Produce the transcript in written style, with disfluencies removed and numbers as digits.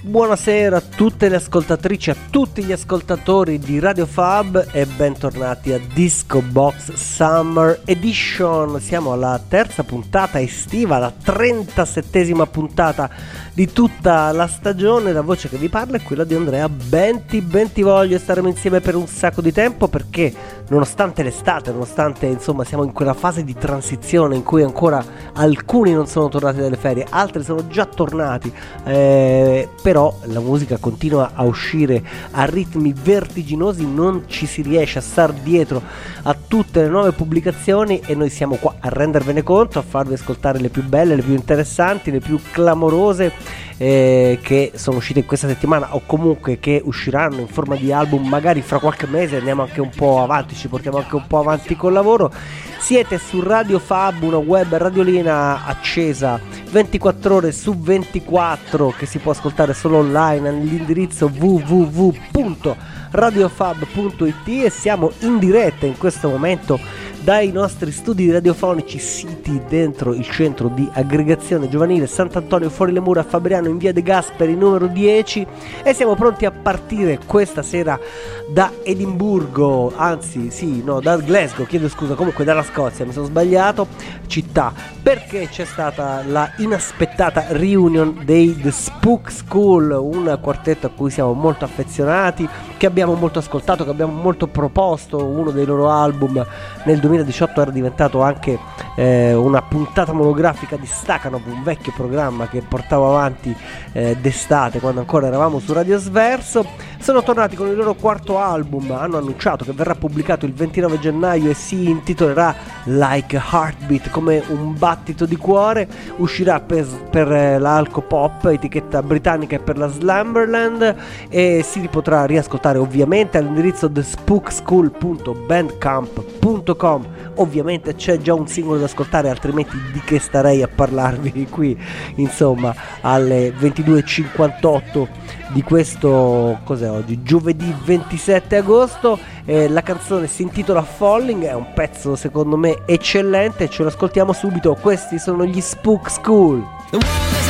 Buonasera a tutte le ascoltatrici, a tutti gli ascoltatori di Radio Fab e bentornati a Disco Box Summer Edition. Siamo alla terza puntata estiva, la 37esima puntata di tutta la stagione. La voce che vi parla è quella di Andrea Benti. Bentivoglio, staremo insieme per un sacco di tempo perché nonostante l'estate, nonostante insomma siamo in quella fase di transizione in cui ancora alcuni non sono tornati dalle ferie, altri sono già tornati, però la musica continua a uscire a ritmi vertiginosi, non ci si riesce a star dietro a tutte le nuove pubblicazioni e noi siamo qua a rendervene conto, a farvi ascoltare le più belle, le più interessanti, le più clamorose che sono uscite in questa settimana o comunque che usciranno in forma di album magari fra qualche mese. Andiamo anche un po' avanti, ci portiamo anche un po' avanti col lavoro. Siete su Radio Fab, una web radiolina accesa 24 ore su 24 che si può ascoltare solo online all'indirizzo www.radiofab.it e siamo in diretta in questo momento dai nostri studi radiofonici siti dentro il centro di aggregazione giovanile Sant'Antonio fuori le mura a Fabriano in via De Gasperi numero 10 e siamo pronti a partire questa sera da Edimburgo, da Glasgow, chiedo scusa, comunque dalla Scozia, mi sono sbagliato, città, perché c'è stata la inaspettata reunion dei The Spook School, un quartetto a cui siamo molto affezionati, che abbiamo molto ascoltato, che abbiamo molto proposto. Uno dei loro album nel 2018 era diventato anche una puntata monografica di Stakhanov, un vecchio programma che portavo avanti d'estate quando ancora eravamo su Radio Sverso. Sono tornati con il loro quarto album, hanno annunciato che verrà pubblicato il 29 gennaio e si intitolerà Like a Heartbeat, come un battito di cuore. Uscirà per la Alco Pop, etichetta britannica, e per la Slumberland, e si potrà riascoltare ovviamente all'indirizzo thespookschool.bandcamp.com. Ovviamente c'è già un singolo da ascoltare, altrimenti di che starei a parlarvi qui, insomma, alle 22:58 di questo, cos'è oggi? Giovedì 27 agosto. La canzone si intitola Falling, è un pezzo secondo me eccellente, ce lo ascoltiamo subito. Questi sono gli Spook School.